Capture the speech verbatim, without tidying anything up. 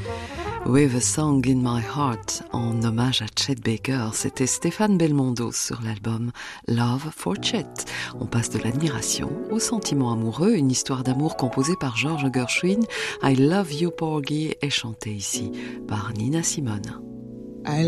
With a Song in My Heart, en hommage à Chet Baker, c'était Stéphane Belmondo sur l'album Love for Chet. On passe de l'admiration au sentiment amoureux, une histoire d'amour composée par George Gershwin. I Love You Porgy est chantée ici par Nina Simone.